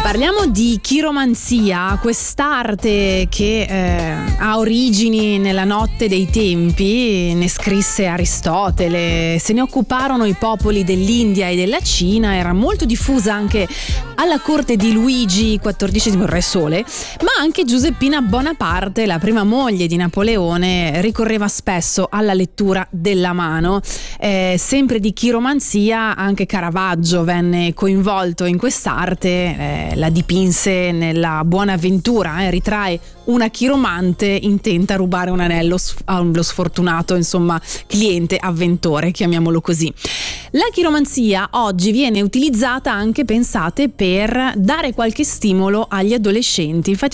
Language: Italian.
Parliamo di chiromanzia, quest'arte che ha origini nella notte dei tempi, ne scrisse Aristotele, se ne occuparono i popoli dell'India e della Cina, era molto diffusa anche alla corte di Luigi XIV, il Re Sole, ma anche Giuseppina Bonaparte, la prima moglie di Napoleone, ricorreva spesso alla lettura della mano. Sempre di chiromanzia, anche Caravaggio venne coinvolto in quest'arte, la dipinse nella Buonaventura, ritrae una chiromante intenta rubare un anello allo sfortunato, cliente, avventore, chiamiamolo così. La chiromanzia oggi viene utilizzata anche, pensate, per dare qualche stimolo agli adolescenti. Infatti